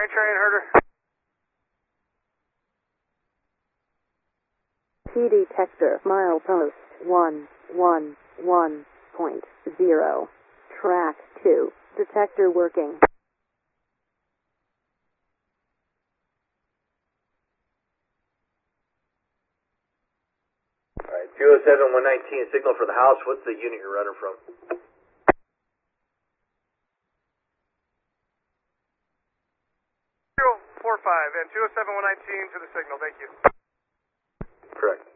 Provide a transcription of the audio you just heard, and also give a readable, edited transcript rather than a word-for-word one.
train herder. T detector, milepost 111.0. Track 2. Detector working. Alright, 207-119, signal for the house. What's the unit you're running from? 045 and 207-119 to the signal, thank you. Correct.